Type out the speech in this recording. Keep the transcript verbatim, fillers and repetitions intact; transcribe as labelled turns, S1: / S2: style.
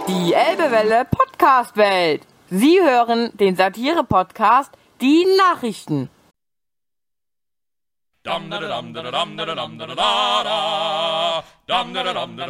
S1: Die Elbewelle Podcast-Welt. Sie hören den Satire-Podcast Die Nachrichten. Dam da dam da dam da dam da da da da dam da dam da